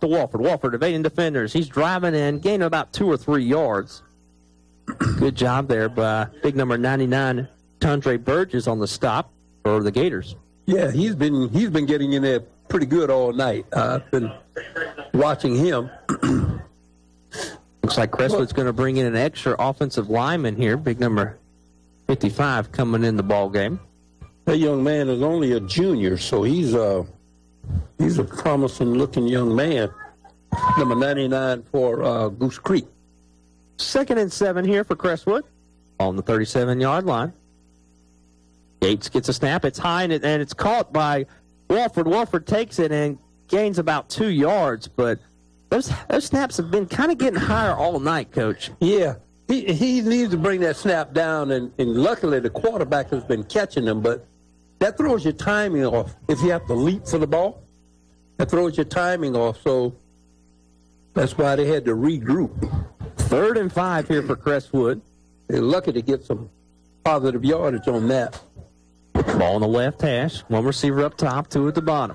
to Walford. Walford evading defenders. He's driving in, gaining about 2 or 3 yards. Good job there by big number 99, Tondre Burgess on the stop for the Gators. Yeah, he's been getting in there pretty good all night. I've been watching him. Looks like Crestwood's going to bring in an extra offensive lineman here. Big number 55 coming in the ball game. That young man is only a junior, so he's a promising-looking young man. Number 99 for Goose Creek. 2nd and 7 here for Crestwood on the 37-yard line. Yates gets a snap. It's high, and it's caught by Walford. Walford takes it and gains about 2 yards, but those snaps have been kind of getting higher all night, Coach. Yeah, he needs to bring that snap down, and luckily the quarterback has been catching them, but that throws your timing off. If you have to leap for the ball, that throws your timing off, so that's why they had to regroup. 3rd and 5 here for Crestwood. They're lucky to get some positive yardage on that. Ball on the left hash. 1 receiver up top, 2 at the bottom.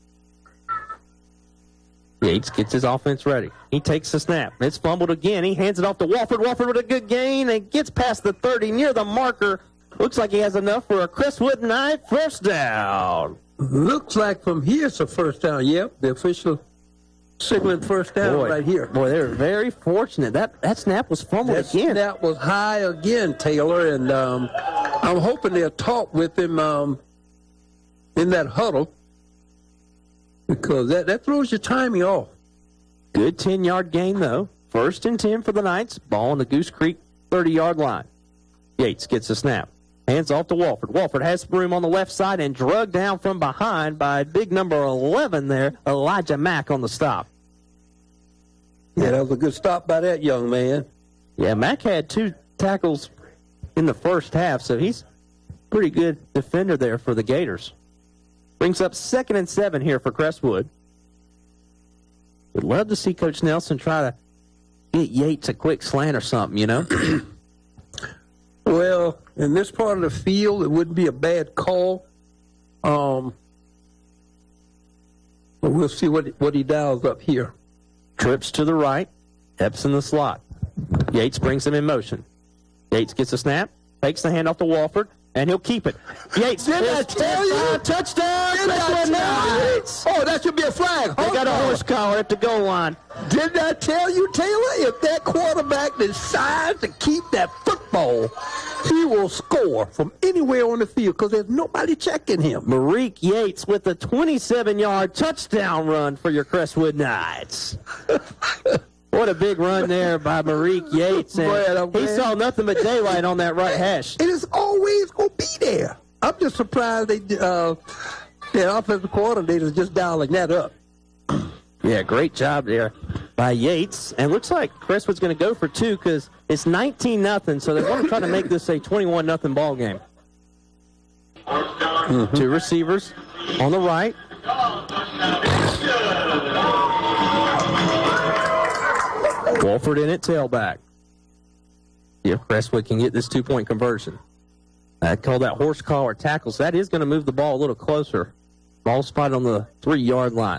Yates gets his offense ready. He takes the snap. It's fumbled again. He hands it off to Walford. Walford with a good gain and gets past the 30 near the marker. Looks like he has enough for a Crestwood Knight first down. Looks like from here it's a first down. Yep, the official signaling first down right here. Boy, they were very fortunate. That snap was fumbled again. That was high again, Taylor, and I'm hoping they'll talk with him in that huddle because that throws your timing off. Good 10-yard gain, though. 1st and 10 for the Knights. Ball on the Goose Creek 30-yard line. Yates gets the snap. Hands off to Walford. Walford has some room on the left side and drugged down from behind by big number 11 there, Elijah Mack on the stop. Yeah, that was a good stop by that young man. Yeah, Mack had 2 tackles in the first half, so he's a pretty good defender there for the Gators. Brings up 2nd and 7 here for Crestwood. Would love to see Coach Nelson try to get Yates a quick slant or something, you know? Well, in this part of the field, it wouldn't be a bad call. But we'll see what he dials up here. Trips to the right, Epps in the slot. Yates brings him in motion. Yates gets a snap, takes the hand off to Walford, and he'll keep it. Yates, did I tell you? Touchdown! Oh, that should be a flag. They got a horse collar at the goal line. Didn't I tell you, Taylor? If that quarterback decides to keep that football, he will score from anywhere on the field because there's nobody checking him. Marique Yates with a 27-yard touchdown run for your Crestwood Knights. What a big run there by Marique Yates. And he saw nothing but daylight on that right hash. It is always going to be there. I'm just surprised the offensive coordinator is just dialing that up. Yeah, great job there by Yates. And looks like Crestwood's going to go for 2 because it's 19-0, so they're going to try to make this a 21-0 ball game. 2 receivers on the right. Walford in at tailback. If Crestwood can get this 2-point conversion. I call that horse collar tackles. That is going to move the ball a little closer. Ball spotted on the 3-yard line.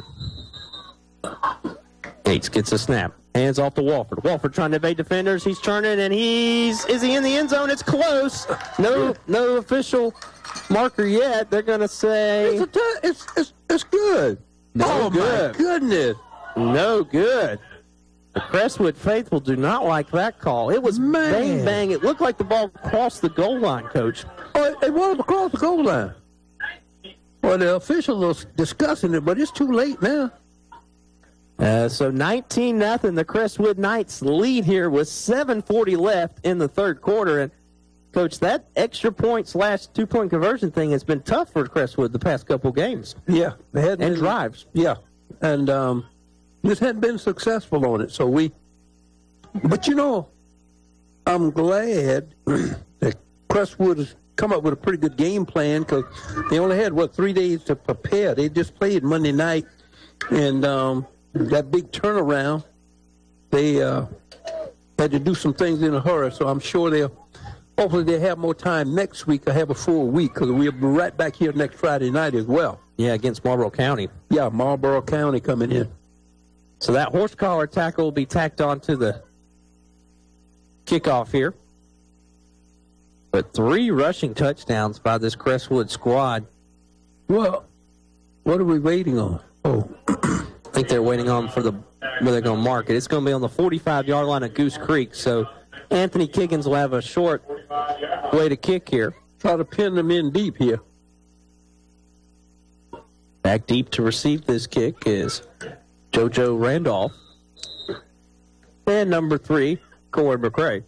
Yates gets a snap. Hands off to Walford. Walford trying to evade defenders. He's turning, and is he in the end zone? It's close. No official marker yet. They're going to say it's good. No good. My goodness. No good. The Crestwood faithful do not like that call. It was bang, bang. It looked like the ball crossed the goal line, Coach. Oh, it was across the goal line. Well, the official was discussing it, but it's too late now. So 19-0, the Crestwood Knights lead here with 7:40 left in the third quarter. And, Coach, that extra point / 2-point conversion thing has been tough for Crestwood the past couple games. Yeah. They hadn't and drives. Yeah. And just hadn't been successful on it. But, I'm glad that Crestwood has come up with a pretty good game plan because they only had, 3 days to prepare. They just played Monday night. And that big turnaround, they had to do some things in a hurry. So I'm sure hopefully they'll have more time next week or have a full week because we'll be right back here next Friday night as well. Yeah, against Marlboro County. Yeah, Marlboro County coming in. So that horse collar tackle will be tacked on to the kickoff here. But 3 rushing touchdowns by this Crestwood squad. Well, what are we waiting on? Oh, I think they're waiting on for where they're going to mark it. It's going to be on the 45-yard line of Goose Creek. So Anthony Kiggins will have a short way to kick here. Try to pin them in deep here. Back deep to receive this kick is JoJo Randolph. And number 3, Corey McCray.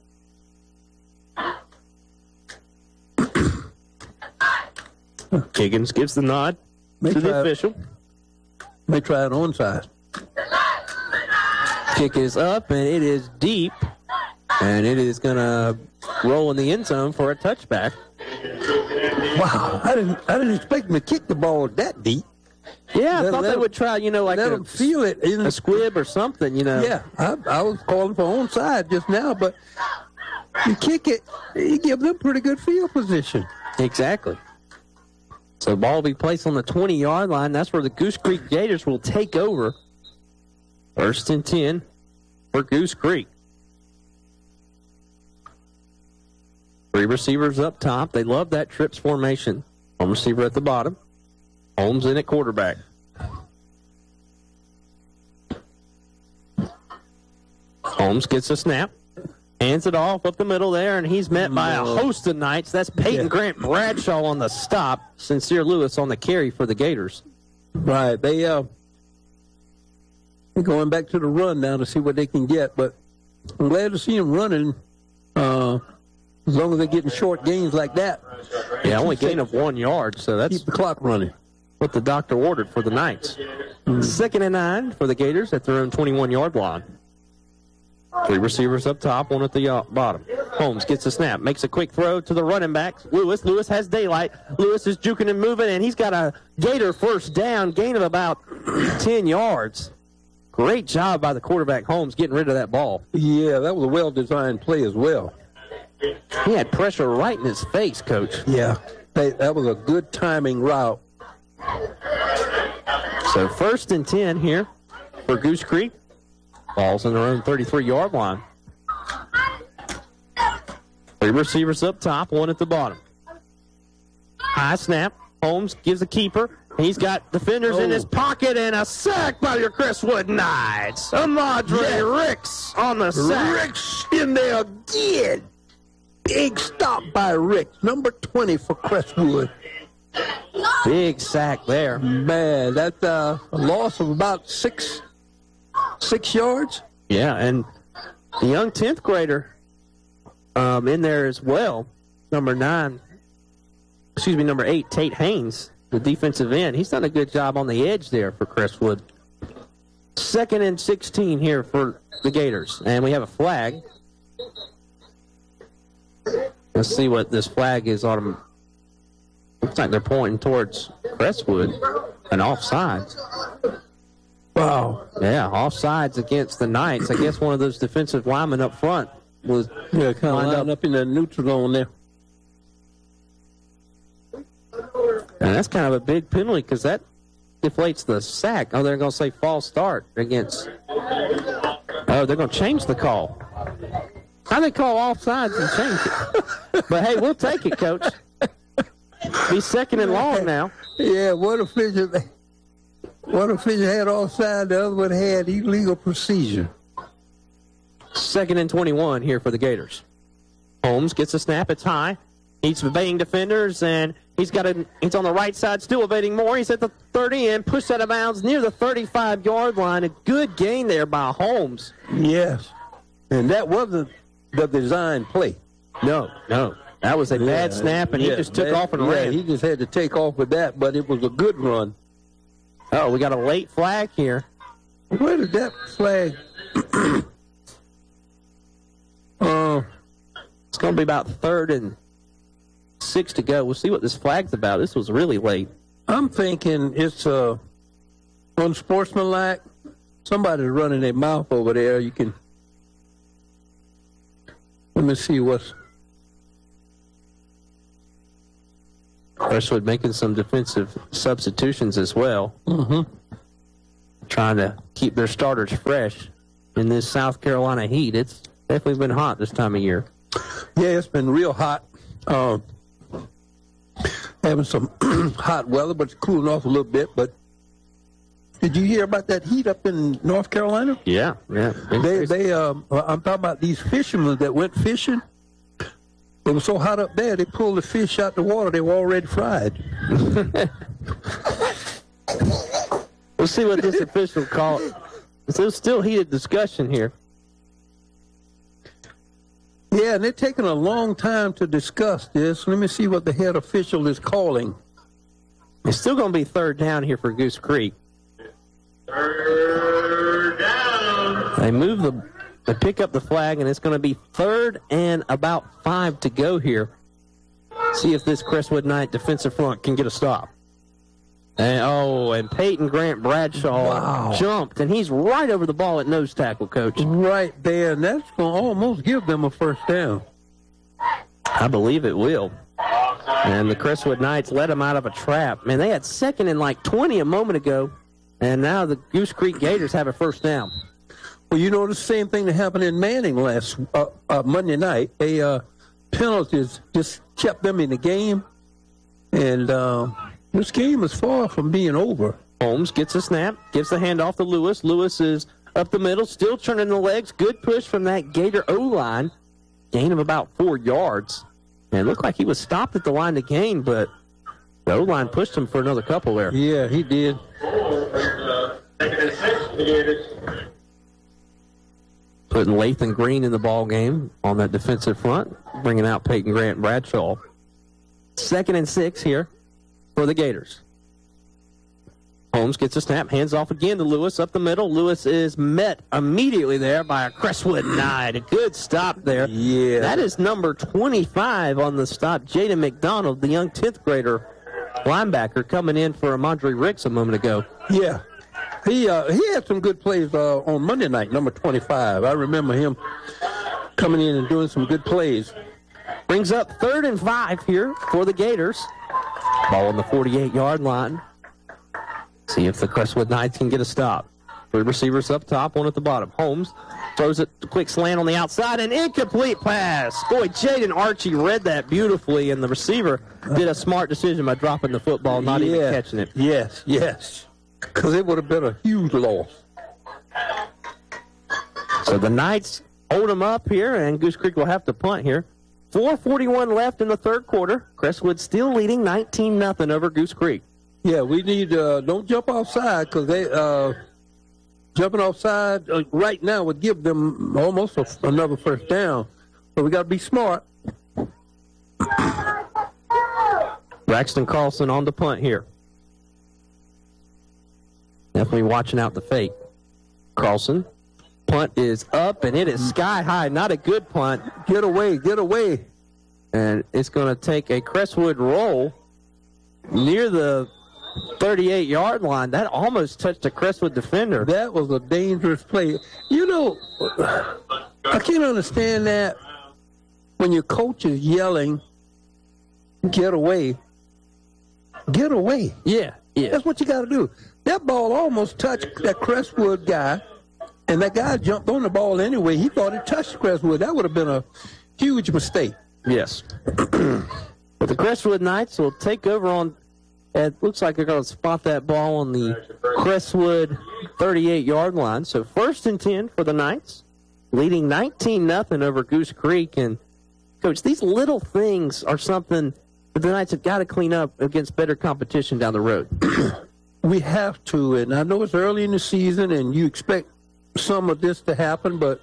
Kiggins gives the nod to the official. May try it onside. Kick is up, and it is deep. And it is going to roll in the end zone for a touchback. Wow, I didn't expect them to kick the ball that deep. Yeah, I thought they would try, like let them feel it in a squib or something, Yeah, I was calling for onside just now, but you kick it, you give them pretty good field position. Exactly. So the ball will be placed on the 20-yard line. That's where the Goose Creek Gators will take over. 1st and 10 for Goose Creek. 3 receivers up top. They love that trips formation. One receiver at the bottom. Holmes in at quarterback. Holmes gets a snap. Hands it off up the middle there, and he's met by a host of Knights. That's Peyton Grant Bradshaw on the stop. Sincere Lewis on the carry for the Gators. Right. They're going back to the run now to see what they can get, but I'm glad to see them running as long as they're getting short gains like that. Yeah, only gain of 1 yard, so that's keep the clock running. What the doctor ordered for the Knights. 2nd and 9 for the Gators at their own 21-yard line. 3 receivers up top, 1 at the bottom. Holmes gets a snap, makes a quick throw to the running back. Lewis has daylight. Lewis is juking and moving, and he's got a Gator first down, gain of about 10 yards. Great job by the quarterback, Holmes, getting rid of that ball. Yeah, that was a well-designed play as well. He had pressure right in his face, Coach. Yeah, that was a good timing route. So 1st and 10 here for Goose Creek. Ball's in their own 33-yard line. 3 receivers up top, 1 at the bottom. High snap. Holmes gives a keeper. He's got defenders in his pocket, and a sack by your Crestwood Knights. Amadre Ricks on the sack. Ricks in there again. Big stop by Ricks, number 20 for Crestwood. Big sack there. Man, that's a loss of about 6 yards. Yeah, and the young 10th grader in there as well, number 8, Tate Haynes, the defensive end. He's done a good job on the edge there for Crestwood. 2nd and 16 here for the Gators, and we have a flag. Let's see what this flag is on them. Looks like they're pointing towards Crestwood and offsides. Wow. Yeah, offsides against the Knights. I guess one of those defensive linemen up front was kind of lined up in the neutral zone there. And that's kind of a big penalty because that deflates the sack. Oh, they're going to say false start against. Oh, they're going to change the call. How they call offsides and change it? But hey, we'll take it, Coach. Be 2nd and long now. Yeah, one official had offside, the other one had illegal procedure. 2nd and 21 here for the Gators. Holmes gets a snap. It's high. He's evading defenders, and he's on the right side, still evading more. He's at the 30 and pushed out of bounds near the 35-yard line. A good gain there by Holmes. Yes. And that wasn't the design play. No. That was a bad snap, and he just took off and ran. He just had to take off with that, but it was a good run. Oh, we got a late flag here. Where did that flag? It's going to be about 3rd and 6 to go. We'll see what this flag's about. This was really late. I'm thinking it's unsportsmanlike. Somebody's running their mouth over there. You can. Let me see what's. Crestwood making some defensive substitutions as well. Mm-hmm. trying to keep their starters fresh in this South Carolina heat. It's definitely been hot this time of year. Yeah, it's been real hot. Having some hot weather, but it's cooling off a little bit. But did you hear about that heat up in North Carolina? Yeah. I'm talking about these fishermen that went fishing. It was so hot up there, they pulled the fish out the water. They were already fried. We'll see what this official call. There's still heated discussion here. Yeah, and they're taking a long time to discuss this. Let me see what the head official is calling. It's still going to be third down here for Goose Creek. Third down. They pick up the flag, and it's going to be third and about 5 to go here. See if this Crestwood Knight defensive front can get a stop. And Peyton Grant Bradshaw jumped, and he's right over the ball at nose tackle, Coach. Right there, and that's going to almost give them a first down. I believe it will. And the Crestwood Knights let them out of a trap. Man, they had second and like 20 a moment ago, and now the Goose Creek Gators have a first down. Well, you know, the same thing that happened in Manning last Monday night. Penalties just kept them in the game, and this game is far from being over. Holmes gets a snap, gives the handoff to Lewis. Lewis is up the middle, still turning the legs. Good push from that Gator O-line. Gain of about 4 yards. And it looked like he was stopped at the line to gain, but the O-line pushed him for another couple there. Yeah, he did. Second and 6 for the Gators. Putting Lathan Green in the ball game on that defensive front, bringing out Peyton Grant Bradshaw. 2nd and 6 here for the Gators. Holmes gets a snap, hands off again to Lewis up the middle. Lewis is met immediately there by a Crestwood Knight. A good stop there. Yeah. That is number 25 on the stop, Jaden McDonald, the young 10th grader linebacker coming in for Amandre Ricks a moment ago. Yeah. He had some good plays on Monday night, number 25. I remember him coming in and doing some good plays. Brings up 3rd and 5 here for the Gators. Ball on the 48-yard line. See if the Crestwood Knights can get a stop. 3 receivers up top, 1 at the bottom. Holmes throws it, quick slant on the outside, an incomplete pass. Boy, Jaden Archie read that beautifully, and the receiver did a smart decision by dropping the football, not even catching it. Yes. Because it would have been a huge loss. So the Knights hold them up here, and Goose Creek will have to punt here. 4:41 left in the third quarter. Crestwood still leading 19-0 over Goose Creek. Yeah, we need don't jump offside because they jumping offside right now would give them almost another first down. So we got to be smart. Braxton Carlson on the punt here. Definitely watching out the fake. Carlson, punt is up, and it is sky high. Not a good punt. Get away. And it's going to take a Crestwood roll near the 38-yard line. That almost touched a Crestwood defender. That was a dangerous play. You know, I can't understand that when your coach is yelling, get away. Get away. Yeah. That's what you got to do. That ball almost touched that Crestwood guy, and that guy jumped on the ball anyway. He thought it touched Crestwood. That would have been a huge mistake. Yes. But the Crestwood Knights will take over on, it looks like they're going to spot that ball on the Crestwood 38-yard line. So 1st and 10 for the Knights, leading 19-0 over Goose Creek. And, Coach, these little things are something that the Knights have got to clean up against better competition down the road. We have to, and I know it's early in the season, and you expect some of this to happen, but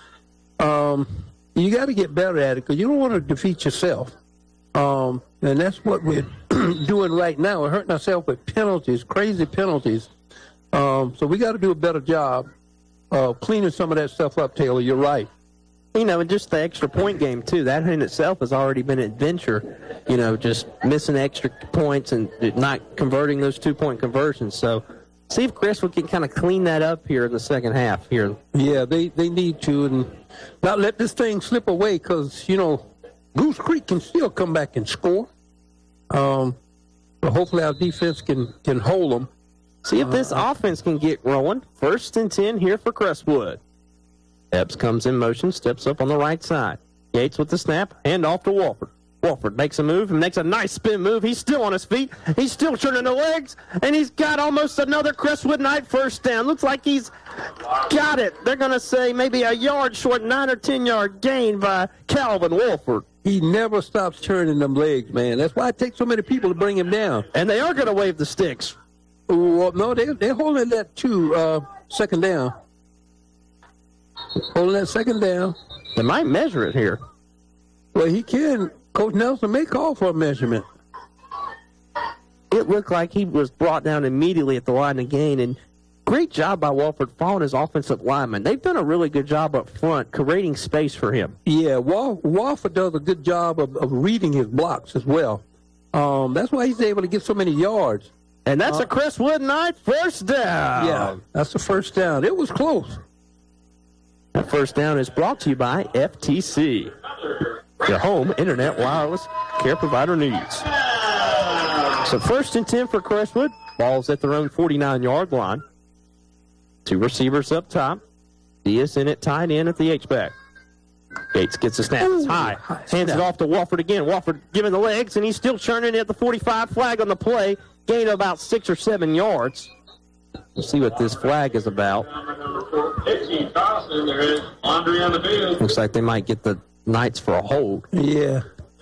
you got to get better at it because you don't want to defeat yourself. And that's what we're doing right now. We're hurting ourselves with penalties, crazy penalties. So we got to do a better job of cleaning some of that stuff up, Taylor. You're right. You know, and just the extra point game, too. That in itself has already been an adventure, you know, just missing extra points and not converting those 2-point conversions. So see if Crestwood can kind of clean that up here in the second half here. Yeah, they need to, and not let this thing slip away because, you know, Goose Creek can still come back and score. But hopefully our defense can hold them See if this offense can get rolling. 1st and 10 here for Crestwood. Epps comes in motion, steps up on the right side. Yates with the snap, hand off to Walford. Walford makes a move and makes a nice spin move. He's still on his feet. He's still turning the legs, and he's got almost another Crestwood Knight first down. Looks like he's got it. They're going to say maybe a yard short, 9 or 10 yard gain by Calvin Walford. He never stops turning them legs, man. That's why it takes so many people to bring him down. And they are going to wave the sticks. Well, no, they're holding that to 2nd down. Holding that 2nd down. They might measure it here. Well, he can. Coach Nelson may call for a measurement. It looked like he was brought down immediately at the line of gain, and great job by Walford following his offensive lineman. They've done a really good job up front, creating space for him. Yeah, Walford does a good job of reading his blocks as well. That's why he's able to get so many yards. And that's a Crestwood Knight first down. Yeah, that's the first down. It was close. That first down is brought to you by FTC, your home internet wireless care provider needs. So 1st and 10 for Crestwood. Ball's at their own 49-yard line. 2 receivers up top. Diaz in at tight end at the H-back. Gates gets a snap. It's high. Hands it off to Walford again. Walford giving the legs, and he's still churning at the 45. Flag on the play. Gain of about 6 or 7 yards. We'll see what this flag is about. Looks like they might get the Knights for a hold. Yeah.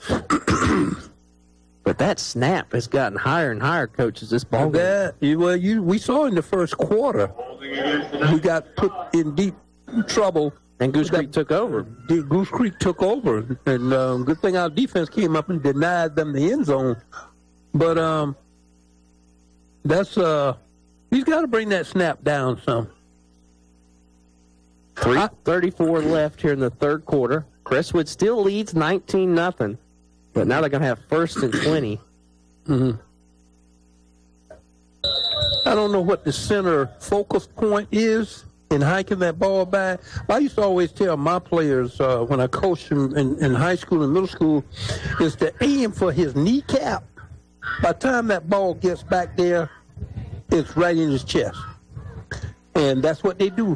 But that snap has gotten higher and higher, coaches, this ball game. We saw in the first quarter, we got put in deep trouble. And Goose Creek took over. Goose Creek took over. And good thing our defense came up and denied them the end zone. But that's he's got to bring that snap down some. 3:34 left here in the third quarter. Crestwood still leads 19-0, but now they're going to have 1st and 20. Mm-hmm. I don't know what the center focus point is in hiking that ball back. I used to always tell my players when I coached in high school and middle school is to aim for his kneecap. By the time that ball gets back there, it's right in his chest. And that's what they do.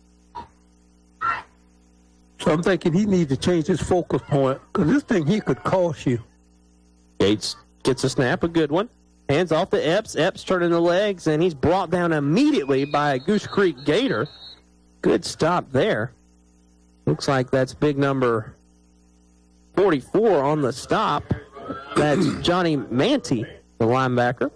So I'm thinking he needs to change his focus point because this thing he could cost you. Gates gets a snap, a good one. Hands off to Epps. Epps turning the legs, and he's brought down immediately by a Goose Creek Gator. Good stop there. Looks like that's big number 44 on the stop. That's Johnny Manti, the linebacker.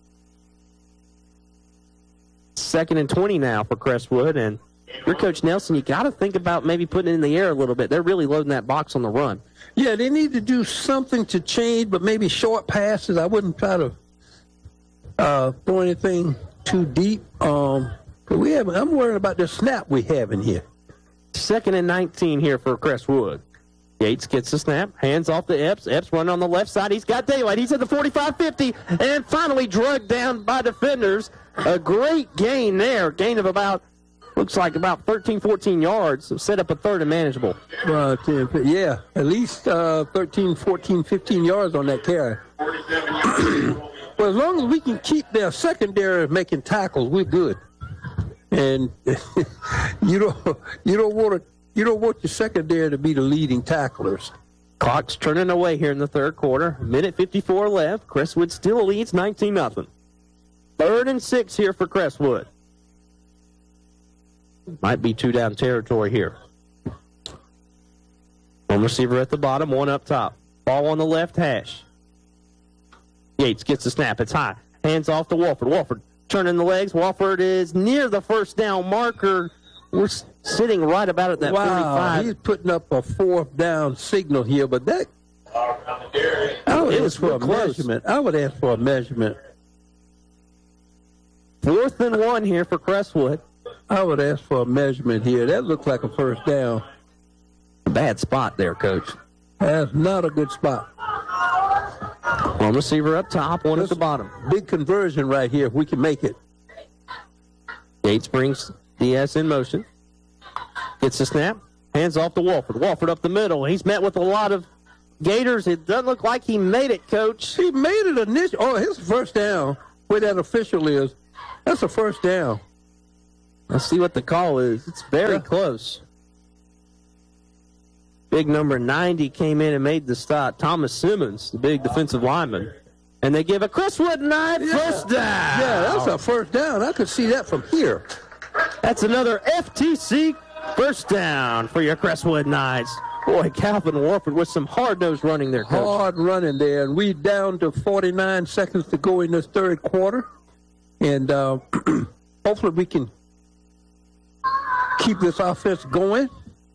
2nd and 20 now for Crestwood, and your Coach Nelson, you got to think about maybe putting it in the air a little bit. They're really loading that box on the run. Yeah, they need to do something to change, but maybe short passes. I wouldn't try to throw anything too deep. I'm worried about the snap we have in here. 2nd and 19 here for Crestwood. Yates gets the snap, hands off to Epps. Epps running on the left side. He's got daylight. He's at the 45-50, and finally drugged down by defenders. A great gain there. Gain of looks like about 13, 14 yards. Set up a 3rd and manageable. Yeah, at least 13, 14, 15 yards on that carry. Well, as long as we can keep their secondary making tackles, we're good. And you don't want your secondary to be the leading tacklers. Clock's turning away here in the third quarter. 1:54 left. Crestwood still leads 19-0. 3rd and 6 here for Crestwood. Might be 2 down territory here. One receiver at the bottom, one up top. Ball on the left hash. Yates gets the snap. It's high. Hands off to Walford. Walford turning the legs. Walford is near the first down marker. We're sitting right about at that 45. He's putting up a 4th down signal here, but that I would ask for a measurement. I would ask for a measurement. 4th and 1 here for Crestwood. I would ask for a measurement here. That looks like a first down. Bad spot there, Coach. That's not a good spot. One receiver up top, one at the bottom. Big conversion right here if we can make it. Yates brings Diaz in motion. Gets the snap. Hands off to Walford. Walford up the middle. He's met with a lot of Gators. It doesn't look like he made it, Coach. He made it initially. Oh, his first down, where that official is. That's a first down. Let's see what the call is. It's very close. Big number 90 came in and made the stop. Thomas Simmons, the big defensive lineman. And they give a Crestwood Knight first down. Yeah, that's a first down. I could see that from here. That's another FTC first down for your Crestwood Knights. Boy, Calvin Warford with some hard-nosed running there, Coach. Hard running there. And we down to 49 seconds to go in this third quarter. And hopefully we can keep this offense going.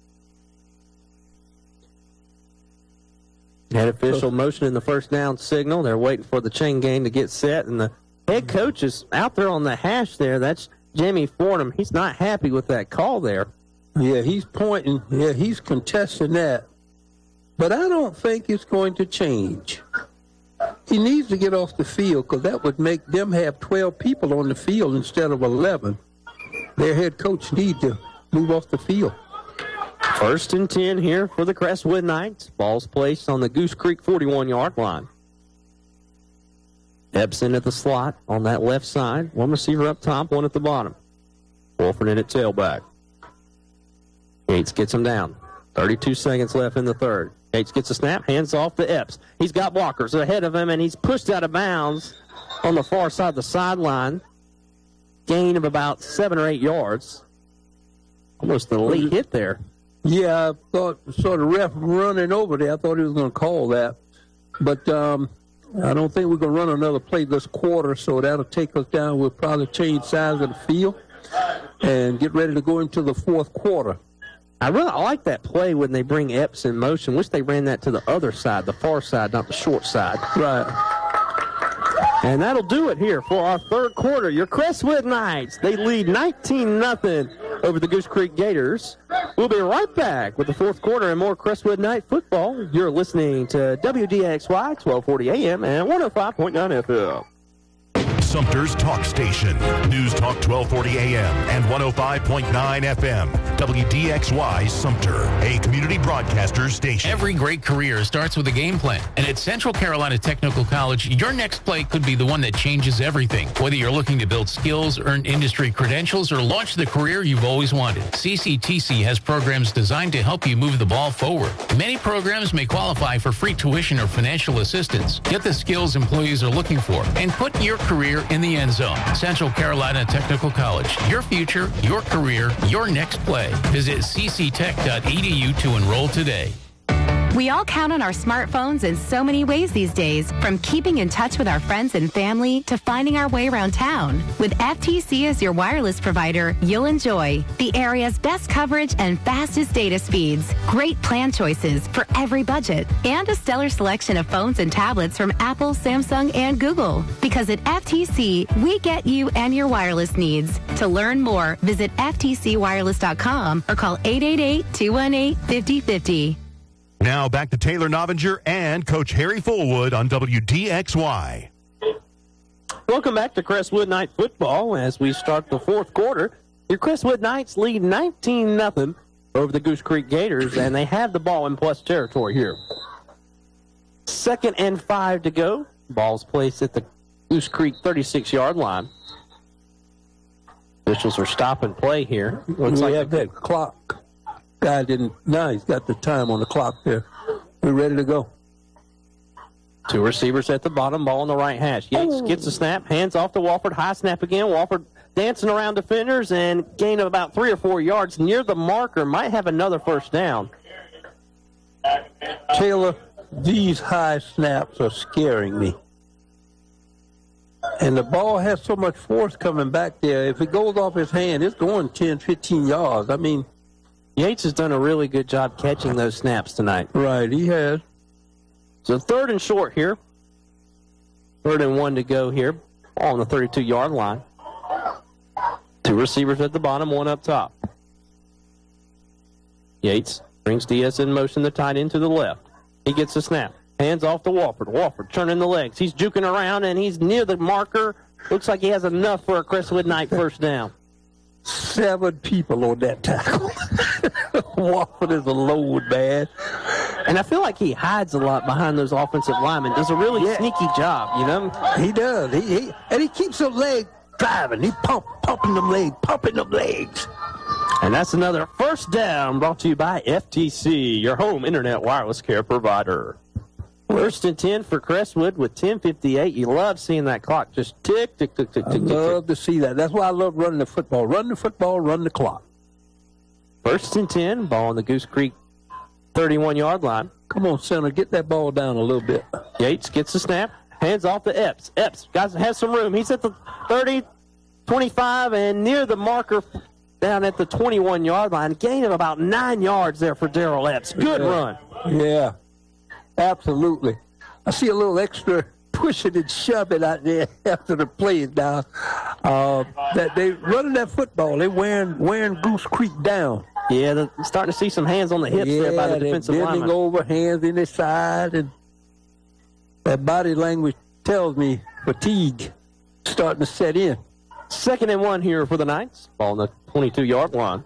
Head official motion in the first down signal. They're waiting for the chain gang to get set, and the head coach is out there on the hash there. That's Jamie Fordham. He's not happy with that call there. Yeah, he's pointing. Yeah, he's contesting that. But I don't think it's going to change. He needs to get off the field because that would make them have 12 people on the field instead of 11. Their head coach needs to move off the field. First and 10 here for the Crestwood Knights. Ball's placed on the Goose Creek 41-yard line. Epson at the slot on that left side. One receiver up top, one at the bottom. Wolford in at tailback. Yates gets him down. 32 seconds left in the third. Yates gets a snap, hands off to Epps. He's got blockers ahead of him, and he's pushed out of bounds on the far side of the sideline. Gain of about 7 or 8 yards. Almost a late hit there. Yeah, I saw the ref running over there. I thought he was going to call that. But I don't think we're going to run another play this quarter, so that'll take us down. We'll probably change size of the field and get ready to go into the fourth quarter. I really like that play when they bring Epps in motion. Wish they ran that to the other side, the far side, not the short side. Right. And that'll do it here for our third quarter. Your Crestwood Knights, they lead 19-0 over the Goose Creek Gators. We'll be right back with the fourth quarter and more Crestwood Knight football. You're listening to WDXY 1240 AM and 105.9 FM. Sumter's Talk Station. News Talk 1240 AM and 105.9 FM. WDXY Sumter, a community broadcaster station. Every great career starts with a game plan. And at Central Carolina Technical College, your next play could be the one that changes everything. Whether you're looking to build skills, earn industry credentials, or launch the career you've always wanted, CCTC has programs designed to help you move the ball forward. Many programs may qualify for free tuition or financial assistance. Get the skills employees are looking for and put your career in the end zone. Central Carolina Technical College. Your future, your career, your next play. Visit cctech.edu to enroll today. We all count on our smartphones in so many ways these days, from keeping in touch with our friends and family to finding our way around town. With FTC as your wireless provider, you'll enjoy the area's best coverage and fastest data speeds, great plan choices for every budget, and a stellar selection of phones and tablets from Apple, Samsung, and Google. Because at FTC, we get you and your wireless needs. To learn more, visit ftcwireless.com or call 888-218-5050. Now back to Taylor Novinger and Coach Harry Fullwood on WDXY. Welcome back to Crestwood Knight football as we start the fourth quarter. Your Crestwood Knights lead 19-0 over the Goose Creek Gators, and they have the ball in plus territory here. 2nd and 5 to go. Ball's placed at the Goose Creek 36-yard line. Officials are stopping play here. Looks like have that clock. Guy didn't. No, he's got the time on the clock there. We're ready to go. Two receivers at the bottom, ball on the right hash. Yates gets the snap, hands off to Walford. High snap again. Walford dancing around defenders and gain of about 3 or 4 yards near the marker. Might have another first down. Taylor, these high snaps are scaring me. And the ball has so much force coming back there. If it goes off his hand, it's going 10, 15 yards. I mean, Yates has done a really good job catching those snaps tonight. Right, he has. So 3rd and short here. 3rd and 1 to go here. Ball on the 32-yard line. Two receivers at the bottom, one up top. Yates brings Diaz in motion, the tight end to the left. He gets the snap. Hands off to Walford. Walford turning the legs. He's juking around, and he's near the marker. Looks like he has enough for a Crestwood Knight first down. 7 people on that tackle. Walford is a load, man. And I feel like he hides a lot behind those offensive linemen. Does a really sneaky job, you know? He does. And he keeps a leg driving. He's pumping them legs. And that's another first down brought to you by FTC, your home internet wireless care provider. First and 10 for Crestwood with 10:58. You love seeing that clock just tick, tick, tick, tick, tick, tick. I love to see that. That's why I love running the football. Run the football, run the clock. First and 10, ball on the Goose Creek 31-yard line. Come on, center, get that ball down a little bit. Yates gets the snap, hands off to Epps. Epps, guys, has some room. He's at the 30, 25, and near the marker down at the 21-yard line. Gain of about 9 yards there for Darrell Epps. Good run. Yeah, absolutely. I see a little extra pushing and shoving out there after the play is down. That they running that football. They wearing Goose Creek down. Yeah, they're starting to see some hands on the hips there by the defensive bending lineman. over, hands in his side, and that body language tells me fatigue starting to set in. Second and 1 here for the Knights. Ball on the 22-yard line.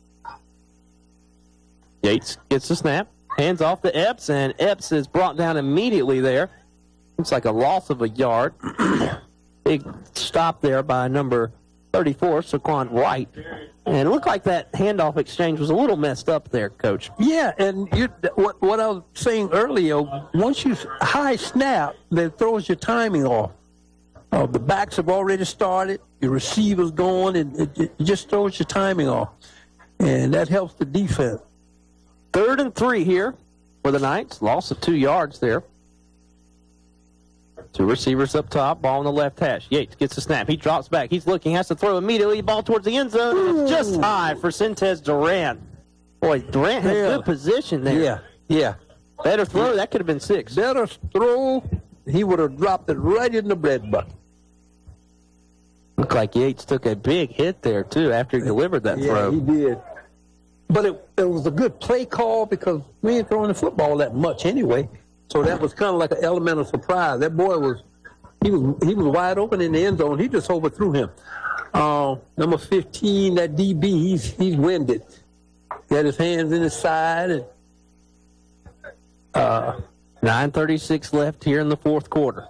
Yates gets the snap, hands off to Epps, and Epps is brought down immediately there. Looks like a loss of a yard. Big stop there by number 34, Saquon White. And it looked like that handoff exchange was a little messed up there, Coach. Yeah, and what I was saying earlier, once you high snap, that throws your timing off. The backs have already started, your receiver's going, and it just throws your timing off. And that helps the defense. 3rd and 3 here for the Knights. Loss of 2 yards there. 2 receivers up top, ball on the left hash. Yates gets the snap. He drops back. He's looking, has to throw immediately. Ball towards the end zone. It's just high for Sintez Durant. Boy, Durant had good position there. Yeah. Better throw. That could have been 6. Better throw. He would have dropped it right in the bread bucket. Looked like Yates took a big hit there, too, after he delivered that throw. Yeah, he did. But it was a good play call because we ain't throwing the football that much anyway. So that was kind of like an element of surprise. That boy was wide open in the end zone. He just overthrew him. Number 15, that DB, he's winded. He had his hands in his side. And 9:36 left here in the fourth quarter.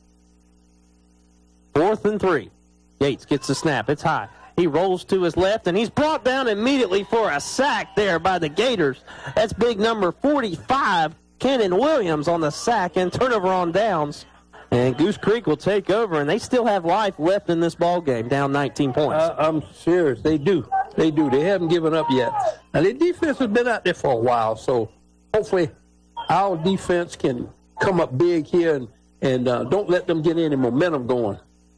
4th and 3. Yates gets the snap. It's high. He rolls to his left, and he's brought down immediately for a sack there by the Gators. That's big number 45, Kenan Williams, on the sack and turnover on downs. And Goose Creek will take over, and they still have life left in this ball game, down 19 points. I'm serious. They do. They haven't given up yet. Now, their defense has been out there for a while, so hopefully our defense can come up big here and don't let them get any momentum going.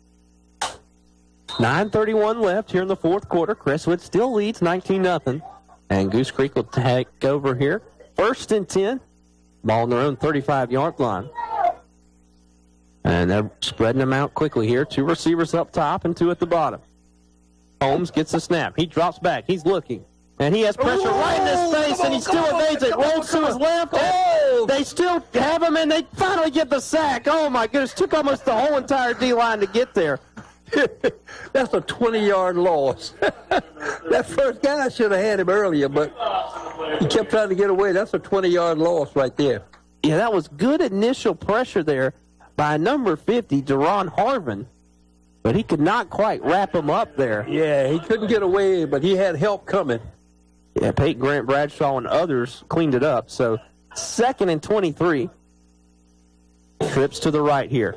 9:31 left here in the fourth quarter. Crestwood still leads 19-0. And Goose Creek will take over here. 1st and 10. Ball on their own 35-yard line. And they're spreading them out quickly here. 2 receivers up top and 2 at the bottom. Holmes gets the snap. He drops back. He's looking. And he has pressure right in his face, and he still evades it. Rolls to his left. They still have him, and they finally get the sack. Oh, my goodness. Took almost the whole entire D-line to get there. That's a 20-yard loss. That first guy should have had him earlier, but he kept trying to get away. That's a 20-yard loss right there. Yeah, that was good initial pressure there by number 50, Deron Harvin, but he could not quite wrap him up there. Yeah, he couldn't get away, but he had help coming. Yeah, Peyton Grant Bradshaw and others cleaned it up. So 2nd and 23. Trips to the right here.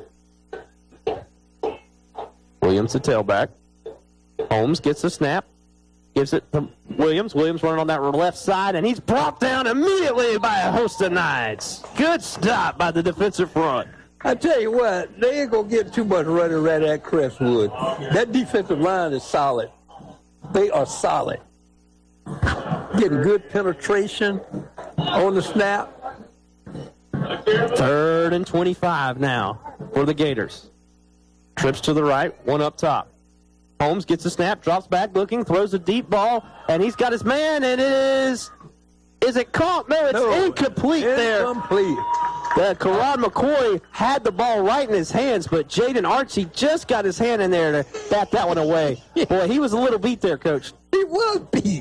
Williams, the tailback. Holmes gets the snap. Gives it to Williams. Williams running on that left side, and he's brought down immediately by a host of Knights. Good stop by the defensive front. I tell you what, they ain't going to get too much running right at Crestwood. That defensive line is solid. They are solid. Getting good penetration on the snap. 3rd and 25 now for the Gators. Trips to the right, 1 up top. Holmes gets a snap, drops back looking, throws a deep ball, and he's got his man, and it is it caught? No, it's incomplete there. Incomplete. Karan McCoy had the ball right in his hands, but Jaden Archie just got his hand in there to bat that one away. Boy, he was a little beat there, Coach. He was beat.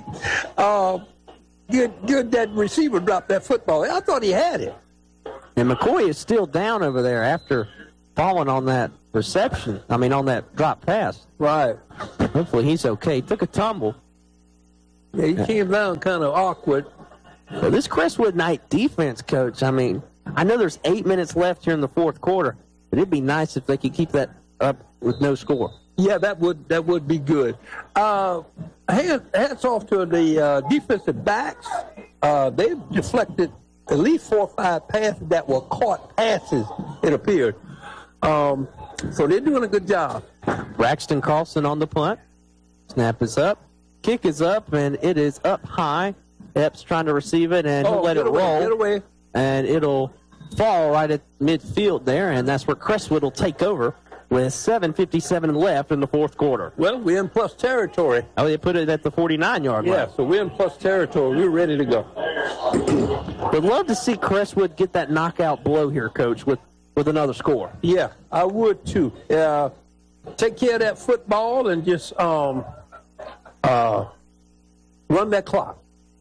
Good that receiver dropped that football. I thought he had it. And McCoy is still down over there after fallen on that reception. I mean, on that drop pass. Right. Hopefully he's okay. Took a tumble. Yeah, he came down kind of awkward. Well, this Crestwood Knight defense, Coach, I mean, I know there's 8 minutes left here in the fourth quarter, but it'd be nice if they could keep that up with no score. Yeah, that would be good. Hats off to the defensive backs. They deflected at least 4 or 5 passes that were caught passes, it appeared. So they're doing a good job. Braxton Carlson on the punt. Snap is up. Kick is up, and it is up high. Epps trying to receive it, and he'll let it roll. Get away. And it'll fall right at midfield there, and that's where Crestwood will take over with 7:57 left in the fourth quarter. Well, we're in plus territory. Oh, they put it at the 49-yard line. Yeah, so we're in plus territory. We're ready to go. Would love to see Crestwood get that knockout blow here, Coach, with another score. Yeah, I would too. Take care of that football and just run that clock.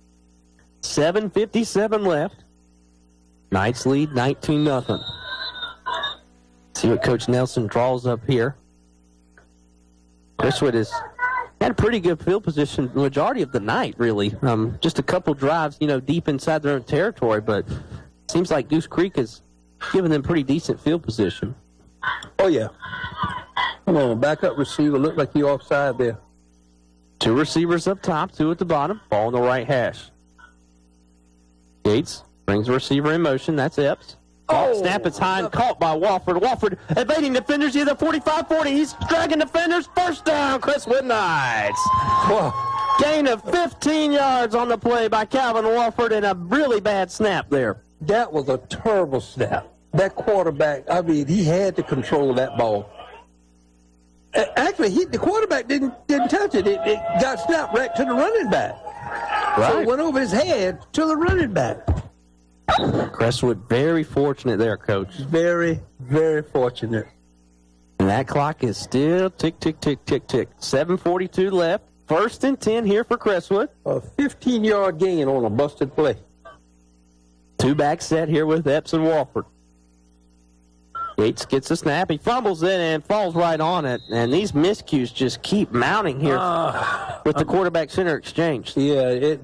7:57 left. Knights lead 19-0. See what Coach Nelson draws up here. Crestwood has had a pretty good field position the majority of the night, really. Just a couple drives, deep inside their own territory, but it seems like Goose Creek has given them pretty decent field position. Oh, yeah. Come on, backup receiver. Look like you're offside there. 2 receivers up top, 2 at the bottom. Ball on the right hash. Gates brings the receiver in motion. That's Epps. Snap is high and caught by Wofford. Wofford evading defenders, either 45-40. He's dragging defenders. First down, Crestwood Knights. Whoa. Gain of 15 yards on the play by Calvin Wofford, and a really bad snap there. That was a terrible snap. That quarterback, I mean, he had to control that ball. Actually, the quarterback didn't touch it. It got snapped right to the running back. Right. So it went over his head to the running back. Crestwood very fortunate there, Coach. Very, very fortunate. And that clock is still tick, tick, tick, tick, tick. 7:42 left. 1st and 10 here for Crestwood. A 15-yard gain on a busted play. 2-back set here with Epps and Wofford. Gates gets a snap. He fumbles it and falls right on it. And these miscues just keep mounting here with the quarterback-center exchange. Yeah,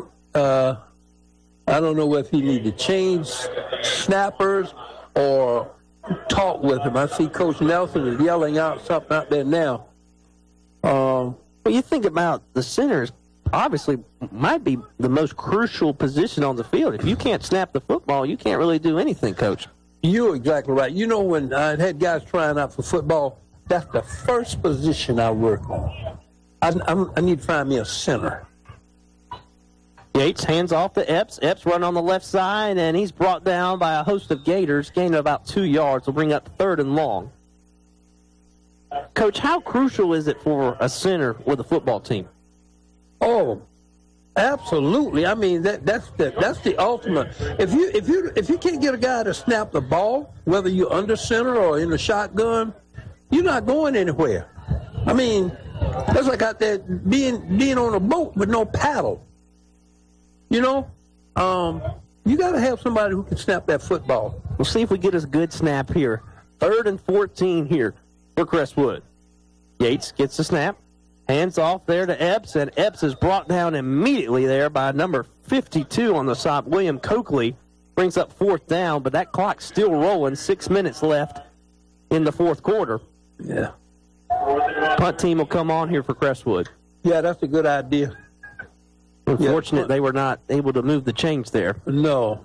I don't know if he need to change snappers or talk with him. I see Coach Nelson is yelling out something out there now. Well, you think about the centers, obviously might be the most crucial position on the field. If you can't snap the football, you can't really do anything, Coach. You're exactly right. You know, when I had guys trying out for football, that's the first position I work on. I need to find me a center. Gates hands off to Epps. Epps run on the left side, and he's brought down by a host of Gators, gain of about 2 yards. Will bring up 3rd and long. Coach, how crucial is it for a center with a football team? Oh, absolutely. I mean, that's the ultimate. If you can't get a guy to snap the ball, whether you're under center or in the shotgun, you're not going anywhere. I mean, that's like out there being on a boat with no paddle. You know, you got to have somebody who can snap that football. We'll see if we get a good snap here. 3rd and 14 here for Crestwood. Gates gets the snap. Hands off there to Epps, and Epps is brought down immediately there by number 52 on the side. William Coakley brings up 4th down, but that clock's still rolling. 6 minutes left in the fourth quarter. Yeah. Punt team will come on here for Crestwood. Yeah, that's a good idea. Unfortunate they were not able to move the chains there. No.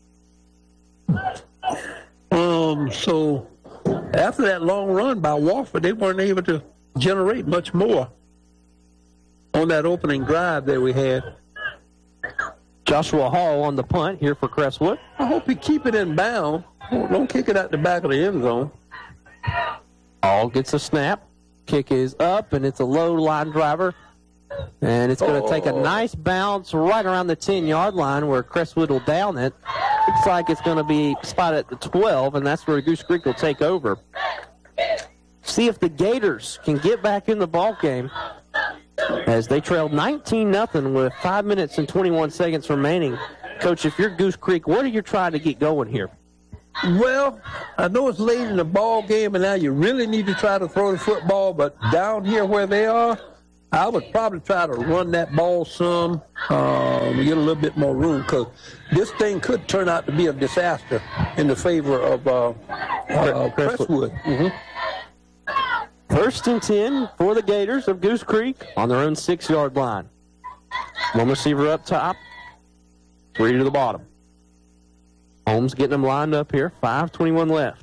So after that long run by Wofford, they weren't able to generate much more on that opening drive that we had. Joshua Hall on the punt here for Crestwood. I hope he keep it in bound. Don't kick it out the back of the end zone. Hall gets a snap. Kick is up, and it's a low line driver. And it's going to take a nice bounce right around the 10-yard line where Crestwood will down it. Looks like it's going to be spotted at the 12, and that's where Goose Creek will take over. See if the Gators can get back in the ball game as they trailed 19-0 with 5 minutes and 21 seconds remaining. Coach, if you're Goose Creek, what are you trying to get going here? Well, I know it's late in the ball game, and now you really need to try to throw the football, but down here where they are, I would probably try to run that ball some, get a little bit more room, because this thing could turn out to be a disaster in the favor of Crestwood. Mm-hmm. 1st and 10 for the Gators of Goose Creek on their own 6-yard line. One receiver up top, 3 to the bottom. Holmes getting them lined up here. 5:21 left.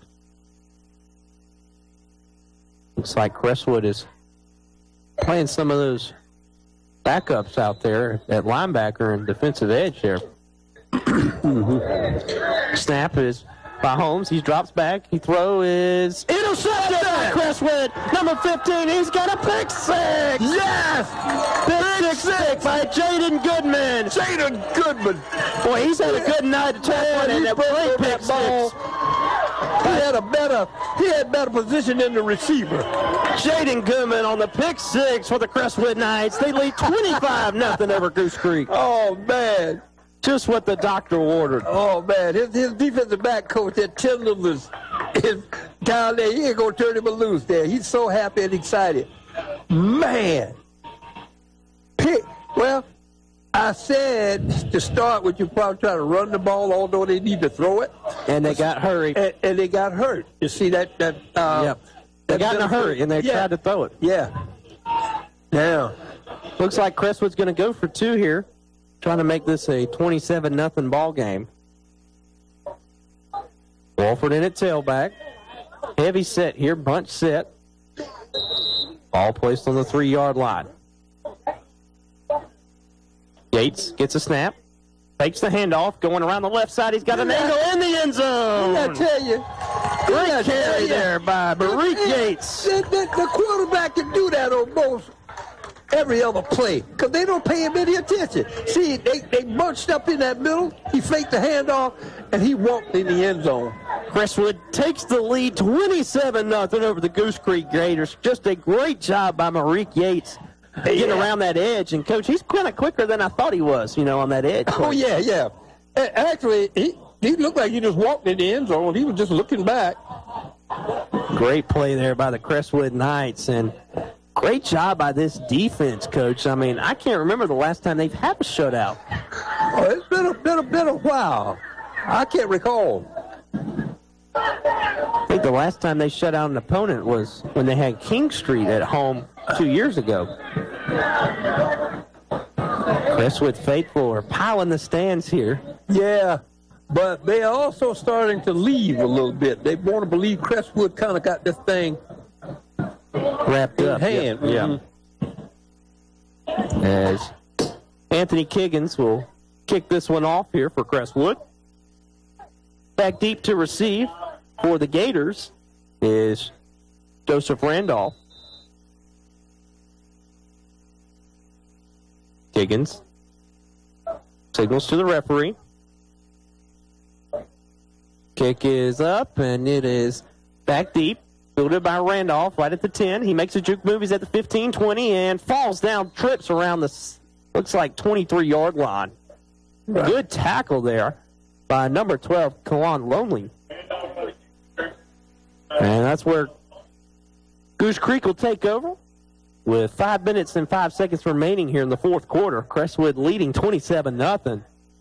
Looks like Crestwood is playing some of those backups out there at linebacker and defensive edge there. Snap is by Holmes. He drops back. He throw is intercepted by Crestwood. Number 15. He's got a pick six. Yes! Pick six by Jaden Goodman. Jaden Goodman. Boy, he's had a good night tackling that great pick six. He had better position than the receiver. Jaden Goodman on the pick six for the Crestwood Knights. They lead 25-0 over Goose Creek. Oh, man. Just what the doctor ordered. Oh, man. His defensive back coach, that Tyndall, is down there. He ain't going to turn him loose there. He's so happy and excited. Man. Well, I said to start with, you probably try to run the ball, although they need to throw it. And they got hurried. And they got hurt. You see that? Yep. They got in a hurry, and they tried to throw it. Yeah. Now. Looks like Crestwood's going to go for 2 here, trying to make this a 27-0 ball game. Walford in at tailback. Heavy set here, bunch set. Ball placed on the 3-yard line. Yates gets a snap, takes the handoff, going around the left side. He's got an angle in the end zone. I tell you. Great carry there by Barik Yates. The quarterback can do that on most every other play because they don't pay him any attention. See, they bunched up in that middle. He faked the handoff, and he walked in the end zone. Crestwood takes the lead 27-0 over the Goose Creek Gators. Just a great job by Barik Yates. Getting around that edge, and Coach, he's kind of quicker than I thought he was, on that edge. Oh, yeah. Actually, he looked like he just walked in the end zone. He was just looking back. Great play there by the Crestwood Knights, and great job by this defense, Coach. I mean, I can't remember the last time they've had a shutout. Oh, it's been a while. I can't recall. I think the last time they shut out an opponent was when they had King Street at home 2 years ago. Crestwood faithful are piling the stands here. Yeah, but they are also starting to leave a little bit. They want to believe Crestwood kind of got this thing wrapped up. In hand. Yeah. As Anthony Kiggins will kick this one off here for Crestwood. Back deep to receive for the Gators is Joseph Randolph. Kiggins signals to the referee. Kick is up, and it is back deep. Fielded by Randolph right at the 10. He makes a juke move. He's at the 15, 20, and falls down, trips around the, looks like 23-yard line. Right. Good tackle there by number 12, Kawan Lonely. And that's where Goose Creek will take over with 5 minutes and 5 seconds remaining here in the fourth quarter. Crestwood leading 27-0.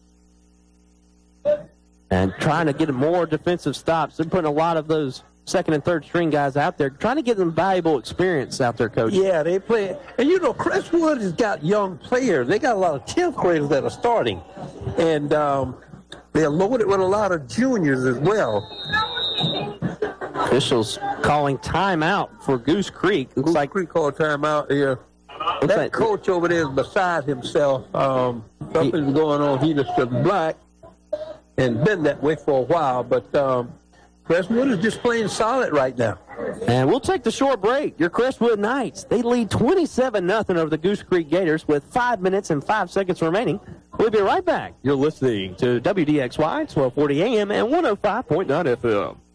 And trying to get more defensive stops. They're putting a lot of those second and third string guys out there, trying to get them valuable experience out there, Coach. Yeah, they play. And, Crestwood has got young players. They got a lot of 10th graders that are starting. And they're loaded with a lot of juniors as well. Officials calling timeout for Goose Creek. Looks like Creek called timeout here. That coach over there is beside himself. Something's going on. He just is black and been that way for a while. But Crestwood is just playing solid right now. And we'll take the short break. Your Crestwood Knights, they lead 27-0 over the Goose Creek Gators with 5 minutes and 5 seconds remaining. We'll be right back. You're listening to WDXY, 1240 AM and 105.9 FM.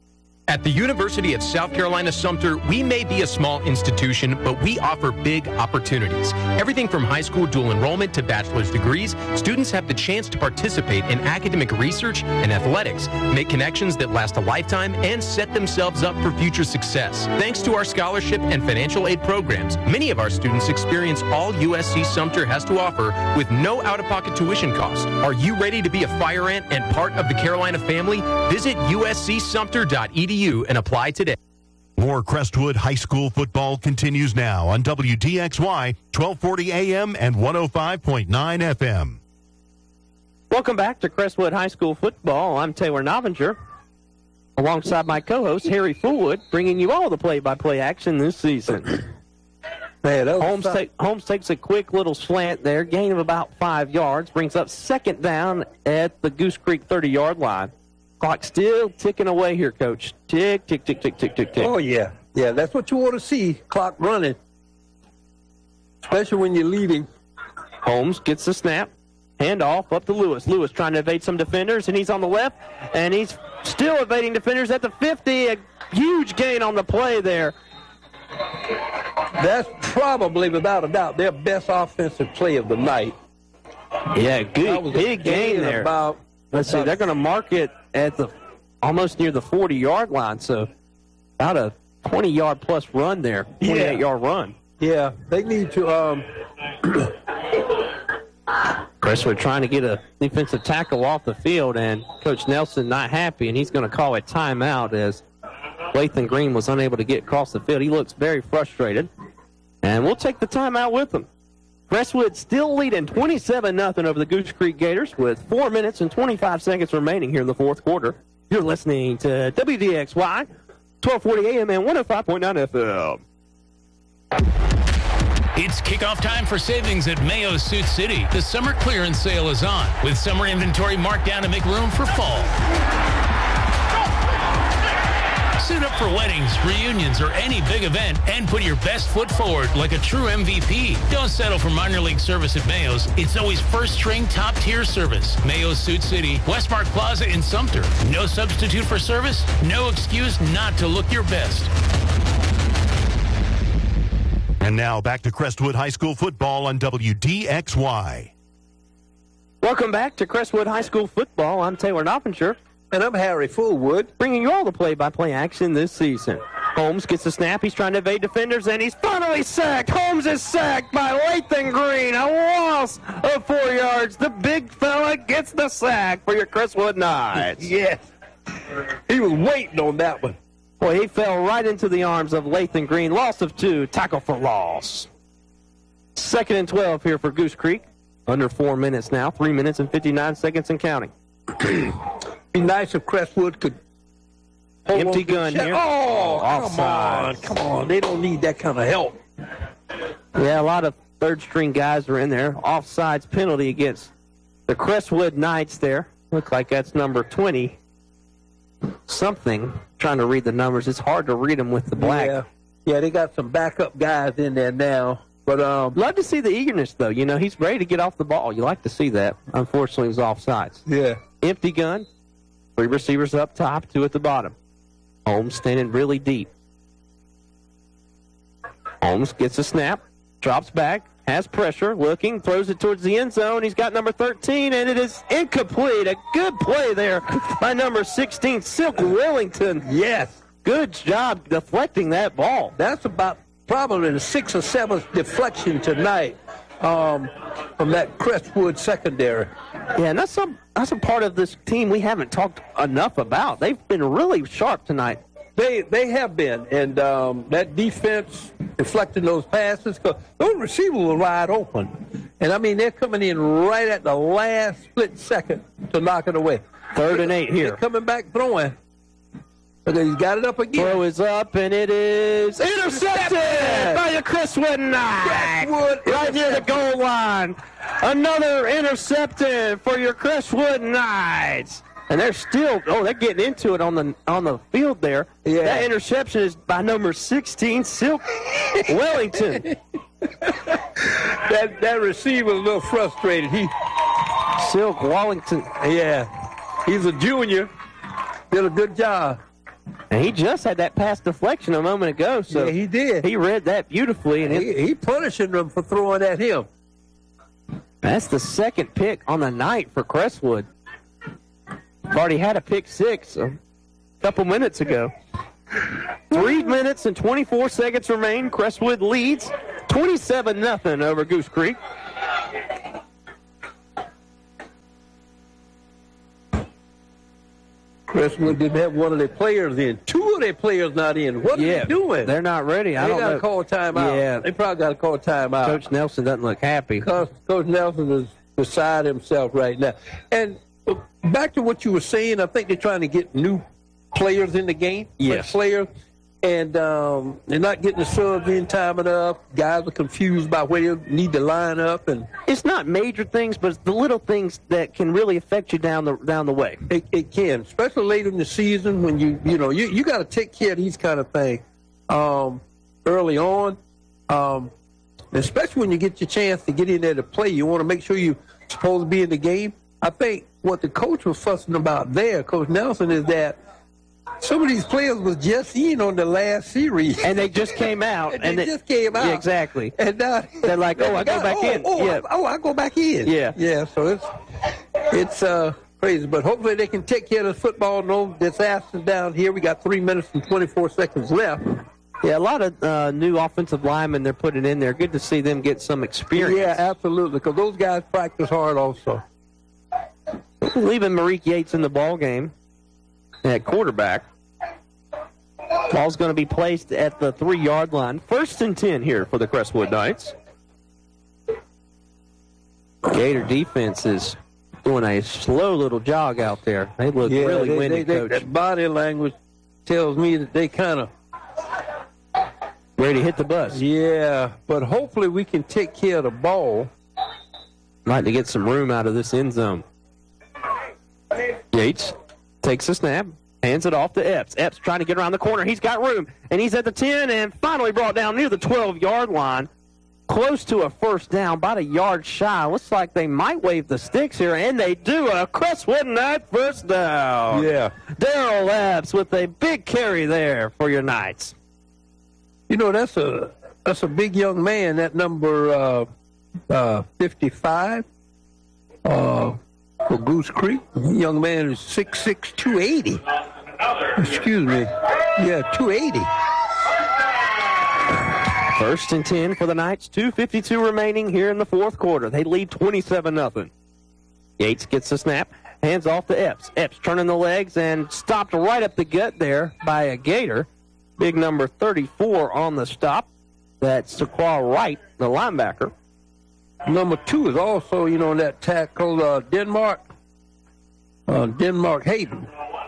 At the University of South Carolina Sumter, we may be a small institution, but we offer big opportunities. Everything from high school dual enrollment to bachelor's degrees, students have the chance to participate in academic research and athletics, make connections that last a lifetime, and set themselves up for future success. Thanks to our scholarship and financial aid programs, many of our students experience all USC Sumter has to offer with no out-of-pocket tuition cost. Are you ready to be a fire ant and part of the Carolina family? Visit uscsumter.edu and apply today. More Crestwood High School football continues now on WDXY 1240 AM and 105.9 FM. Welcome back to Crestwood High School football. I'm Taylor Novinger, alongside my co-host Harry Fullwood, bringing you all the play-by-play action this season. Man, Holmes takes a quick little slant there, gain of about 5 yards, brings up second down at the Goose Creek 30-yard line. Clock still ticking away here, Coach. Tick, tick, tick, tick, tick, tick, tick. Oh, yeah. Yeah, that's what you want to see, clock running, especially when you're leading. Holmes gets the snap. Hand off up to Lewis. Lewis trying to evade some defenders, and he's on the left, and he's still evading defenders at the 50. A huge gain on the play there. That's probably, without a doubt, their best offensive play of the night. Yeah, good, big gain there. Let's see, they're going to mark it at the almost near the 40-yard line, so about a 20-yard plus run there, 28-yard run. Yeah, they need to Crestwood trying to get a defensive tackle off the field, and Coach Nelson not happy, and he's going to call a timeout as Lathan Green was unable to get across the field. He looks very frustrated, and we'll take the timeout with him. Crestwood still leading 27-0 over the Goose Creek Gators with 4 minutes and 25 seconds remaining here in the fourth quarter. You're listening to WDXY, 1240 AM and 105.9 FM. It's kickoff time for savings at Mayo Suit City. The summer clearance sale is on, with summer inventory marked down to make room for fall. Suit up for weddings, reunions, or any big event and put your best foot forward like a true MVP. Don't settle for minor league service at Mayo's. It's always first-string, top-tier service. Mayo's Suit City, Westmark Plaza in Sumter. No substitute for service, no excuse not to look your best. And now back to Crestwood High School football on WDXY. Welcome back to Crestwood High School football. I'm Taylor Noppinger. And I'm Harry Fullwood, bringing you all the play-by-play action this season. Holmes gets the snap. He's trying to evade defenders, and he's finally sacked. Holmes is sacked by Lathan Green. A loss of 4 yards. The big fella gets the sack for your Crestwood Knights. Yes. He was waiting on that one. Boy, he fell right into the arms of Lathan Green. Loss of 2. Tackle for loss. 2nd and 12 here for Goose Creek. Under 4 minutes now. 3 minutes and 59 seconds and counting. Be nice if Crestwood could hold empty gun here. Oh, come on. They don't need that kind of help. Yeah, a lot of third-string guys are in there. Offsides penalty against the Crestwood Knights there. Look like that's number 20. Something. Trying to read the numbers. It's hard to read them with the black. Yeah, they got some backup guys in there now. But love to see the eagerness, though. You know, he's ready to get off the ball. You like to see that. Unfortunately, it was offsides. Yeah. Empty gun. 3 receivers up top, 2 at the bottom. Holmes standing really deep. Holmes gets a snap, drops back, has pressure, looking, throws it towards the end zone. He's got number 13, and it is incomplete. A good play there by number 16, Silk Wellington. Yes. Good job deflecting that ball. That's about probably the 6th or 7th deflection tonight from that Crestwood secondary. Yeah, and that's a part of this team we haven't talked enough about. They've been really sharp tonight. They have been, and that defense deflecting those passes, because those receivers were wide open. And, I mean, they're coming in right at the last split second to knock it away. 3rd and 8 here. They're coming back throwing. But he's got it up again. Throw is up, and it is intercepted by the Crestwood Knights. Right near the goal line. Another intercepted for your Crestwood Knights. And they're still, they're getting into it on the field there. Yeah. That interception is by number 16, Silk Wellington. That receiver was a little frustrated. Silk Wellington. Yeah. He's a junior. Did a good job. And he just had that pass deflection a moment ago, so yeah, he did. he read that beautifully. And He punishing them for throwing at him. that's the second pick on the night for Crestwood. Already had a pick 6 a couple minutes ago. 3 minutes and 24 seconds remain. Crestwood leads 27-0 over Goose Creek. Crestwood didn't have one of their players in. 2 of their players not in. What are they doing? They're not ready. I They don't got know. to call a timeout. Yeah. They probably got to call a timeout. Coach Nelson doesn't look happy. Coach Nelson is beside himself right now. And back to what you were saying, I think they're trying to get new players in the game. Yes. Players. And they're not getting the subs in time enough. Guys are confused about where they need to line up. And It's not major things, but it's the little things that can really affect you down the way. it can, especially later in the season when you got to take care of these kind of things early on. Especially when you get your chance to get in there to play. You want to make sure you're supposed to be in the game. I think what the coach was fussing about there, Coach Nelson, is that some of these players was just in on the last series. And they just came out. They just came out. Yeah, exactly. And now They're like, I go back in. Yeah. I go back in. Yeah. Yeah, so it's crazy. But hopefully they can take care of the football. No disasters down here. We got 3 minutes and 24 seconds left. Yeah, a lot of new offensive linemen they're putting in there. Good to see them get some experience. Yeah, absolutely, because those guys practice hard also. Leaving Marique Yates in the ball game at quarterback. Ball's going to be placed at the 3-yard line. 1st and 10 here for the Crestwood Knights. Gator defense is doing a slow little jog out there. They look really windy, Coach. That body language tells me that they kind of ready to hit the bus. Yeah, but hopefully we can take care of the ball. Like to get some room out of this end zone. Yates takes a snap, hands it off to Epps. Epps trying to get around the corner. He's got room, and he's at the 10 and finally brought down near the 12-yard line. Close to a first down, about a yard shy. Looks like they might wave the sticks here, and they do. A Crestwood Knight first down. Yeah. Daryl Epps with a big carry there for your Knights. You know, that's a big young man, that number 55 for Goose Creek. The young man is 6'6", 280. Excuse me. Yeah, 280. 1st and 10 for the Knights. 2:52 remaining here in the fourth quarter. They lead 27-0. Yates gets the snap, hands off to Epps. Epps turning the legs and stopped right up the gut there by a Gator. Big number 34 on the stop. That's Sequoia Wright, the linebacker. Number 2 is also, in that tackle, Denmark Hayden.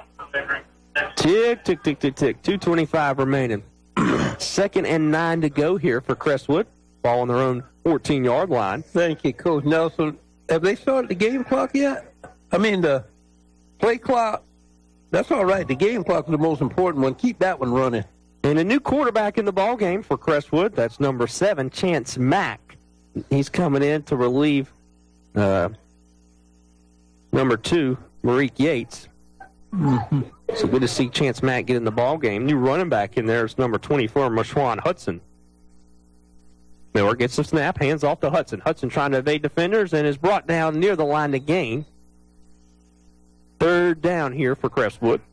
Tick, tick, tick, tick, tick. 2:25 remaining. 2nd and 9 to go here for Crestwood. Ball on their own 14-yard line. Thank you, Coach Nelson. Have they started the game clock yet? I mean, the play clock. That's all right. The game clock is the most important one. Keep that one running. And a new quarterback in the ball game for Crestwood. That's number 7, Chance Mack. He's coming in to relieve number 2, Marique Yates. Mm-hmm. So good to see Chance Mack get in the ball game. New running back in there is number 24, Mashwan Hudson. Miller gets the snap, hands off to Hudson. Hudson trying to evade defenders and is brought down near the line to gain. 3rd down here for Crestwood.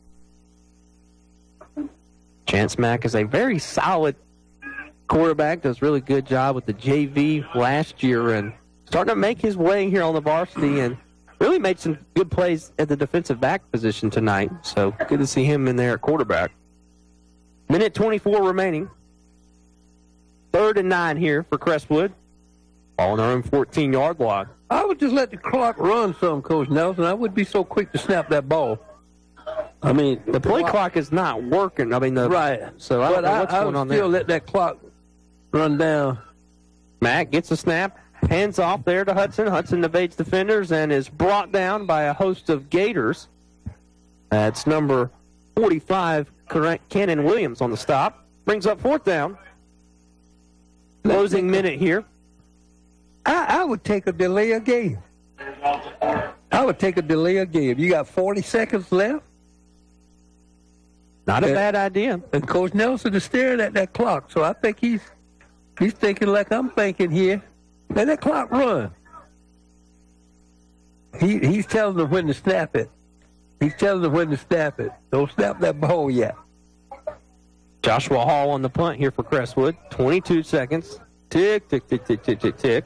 Chance Mack is a very solid quarterback, does a really good job with the JV last year and starting to make his way here on the varsity and really made some good plays at the defensive back position tonight. So good to see him in there at quarterback. Minute 24 remaining. 3rd and 9 here for Crestwood. Ball on their own 14-yard line. I would just let the clock run some, Coach Nelson. I wouldn't be so quick to snap that ball. I mean, The play clock is not working. I mean, right. So I don't know what's going on there. I would still let that clock run down. Mack gets a snap, hands off there to Hudson. Hudson evades defenders and is brought down by a host of Gators. That's number 45, Cannon Williams on the stop. Brings up 4th down. Closing minute here. I would take a delay of game. I would take a delay of game. You got 40 seconds left. Not a bad idea. And Coach Nelson is staring at that clock, so I think he's thinking like I'm thinking here. Let that clock run. He's telling them when to snap it. He's telling them when to snap it. Don't snap that ball yet. Joshua Hall on the punt here for Crestwood. 22 seconds. Tick, tick, tick, tick, tick, tick, tick.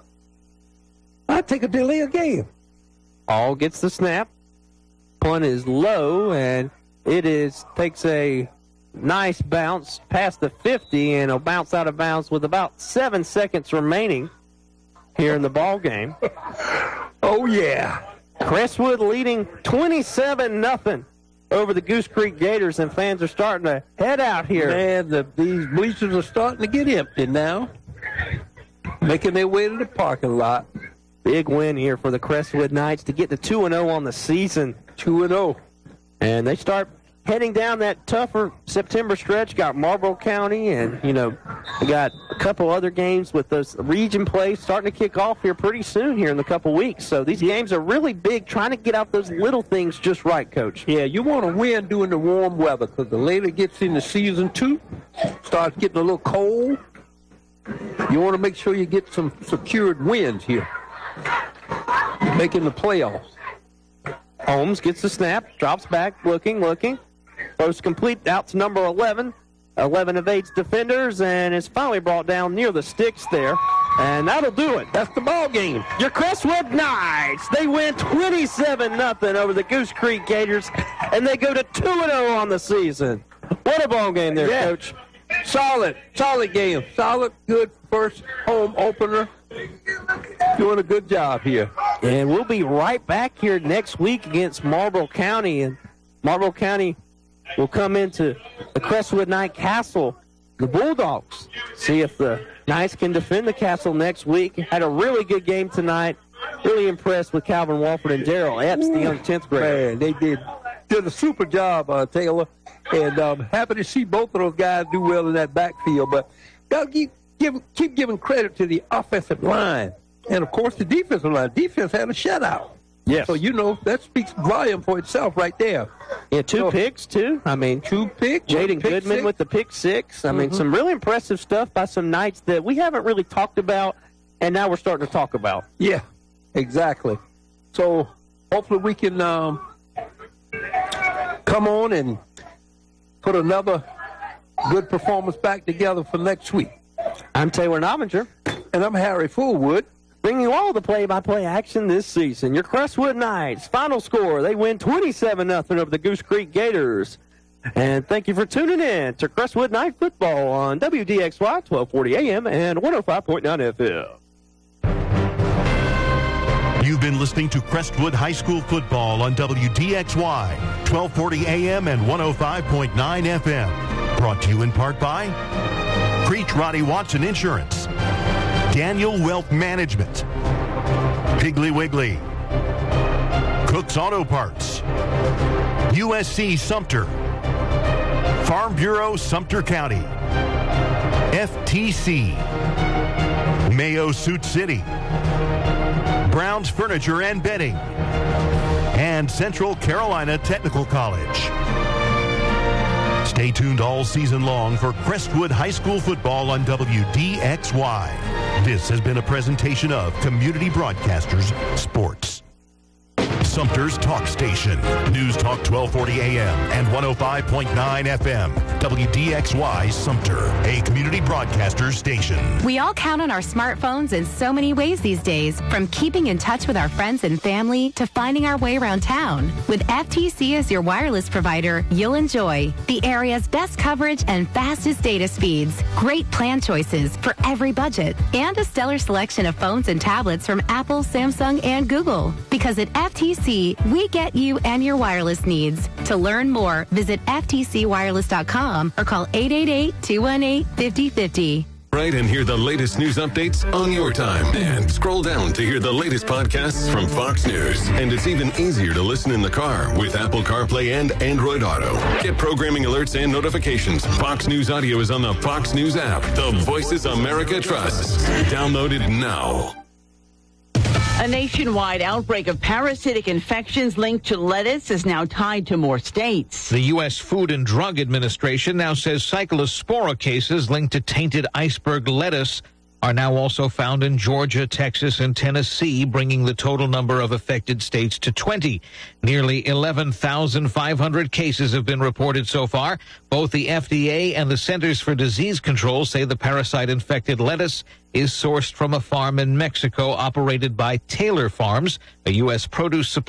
I'd take a delay of game. Hall gets the snap. Punt is low, and it takes a nice bounce past the 50, and it'll bounce out of bounds with about 7 seconds remaining here in the ball game. Oh, yeah. Crestwood leading 27-0 over the Goose Creek Gators, and fans are starting to head out here. Man, these bleachers are starting to get empty now, making their way to the parking lot. Big win here for the Crestwood Knights to get to 2-0 on the season. 2-0. And they start heading down that tougher September stretch. Got Marlboro County, and, we got a couple other games with those region plays starting to kick off here pretty soon here in a couple weeks. So these games are really big, trying to get out those little things just right, Coach. Yeah, you want to win during the warm weather, because the later it gets into season 2, starts getting a little cold. You want to make sure you get some secured wins here, making the playoffs. Holmes gets the snap, drops back, looking. Throws complete out to number 11. 11 evades defenders, and is finally brought down near the sticks there. And that'll do it. That's the ball game. Your Crestwood Knights, they win 27-0 over the Goose Creek Gators, and they go to 2-0 on the season. What a ball game there, Coach. Solid game. Solid, good first home opener. Doing a good job here. And we'll be right back here next week against Marlboro County. And Marlboro County will come into the Crestwood Knight Castle, the Bulldogs. See if the Knights can defend the Castle next week. Had a really good game tonight. Really impressed with Calvin Walford and Daryl Epps, the young 10th grader. Man, they did a super job, Taylor. And happy to see both of those guys do well in that backfield. But got to keep giving credit to the offensive line. And, of course, the defensive line. Defense had a shutout. Yes. So, that speaks volume for itself right there. Yeah, two picks, too. I mean, 2 picks. Jaden Goodman with the pick 6. I mean, some really impressive stuff by some Knights that we haven't really talked about, and now we're starting to talk about. Yeah, exactly. So, hopefully we can come on and put another good performance back together for next week. I'm Taylor Novinger. And I'm Harry Fullwood. Bringing you all the play-by-play action this season. Your Crestwood Knights, final score, they win 27-0 over the Goose Creek Gators. And thank you for tuning in to Crestwood Knight Football on WDXY 1240 AM and 105.9 FM. You've been listening to Crestwood High School Football on WDXY 1240 AM and 105.9 FM. Brought to you in part by Creech Roddy Watson Insurance, Daniel Wealth Management, Piggly Wiggly, Cook's Auto Parts, USC Sumter, Farm Bureau Sumter County, FTC, Mayo Suit City, Brown's Furniture and Bedding, and Central Carolina Technical College. Stay tuned all season long for Crestwood High School Football on WDXY. This has been a presentation of Community Broadcasters Sports. Sumter's Talk Station. News Talk 1240 AM and 105.9 FM. WDXY Sumter, a community broadcaster station. We all count on our smartphones in so many ways these days, from keeping in touch with our friends and family to finding our way around town. With FTC as your wireless provider, you'll enjoy the area's best coverage and fastest data speeds, great plan choices for every budget, and a stellar selection of phones and tablets from Apple, Samsung, and Google. Because at FTC, we get you and your wireless needs. To learn more, visit ftcwireless.com or call 888-218-5050. Right, and hear the latest news updates on your time. And scroll down to hear the latest podcasts from Fox News. And it's even easier to listen in the car with Apple CarPlay and Android Auto. Get programming alerts and notifications. Fox News Audio is on the Fox News app. The Voices America trusts. Download it now. A nationwide outbreak of parasitic infections linked to lettuce is now tied to more states. The U.S. Food and Drug Administration now says cyclospora cases linked to tainted iceberg lettuce are now also found in Georgia, Texas, and Tennessee, bringing the total number of affected states to 20. Nearly 11,500 cases have been reported so far. Both the FDA and the Centers for Disease Control say the parasite-infected lettuce is sourced from a farm in Mexico operated by Taylor Farms, a U.S. produce supply